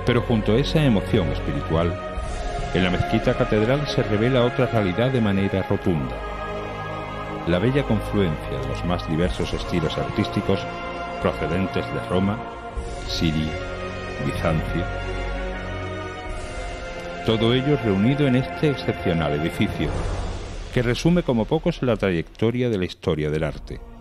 Pero junto a esa emoción espiritual, en la mezquita catedral se revela otra realidad de manera rotunda: la bella confluencia de los más diversos estilos artísticos procedentes de Roma, Siria, Bizancio. Todo ello reunido en este excepcional edificio, que resume como pocos la trayectoria de la historia del arte.